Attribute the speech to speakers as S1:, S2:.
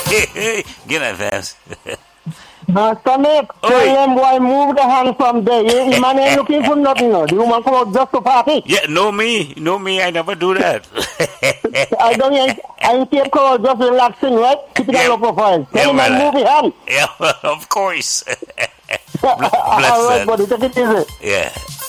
S1: Get that fast.
S2: Stomach, tell them why move the hand from there. You man ain't looking for nothing. No. The woman come out just to party.
S1: Yeah, know me. I never do that.
S2: I don't I keep come out just relaxing, right? Keep it on your profile. Tell him I move the hand.
S1: Yeah, of course.
S2: All right, buddy, take it easy.
S1: Yeah.